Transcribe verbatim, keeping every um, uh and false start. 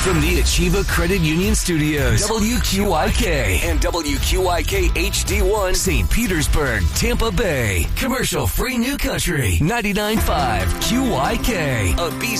From the Achieva Credit Union Studios, W Q I K and W Q I K H D one, Saint Petersburg, Tampa Bay. Commercial free New Country, ninety-nine point five Q I K, a B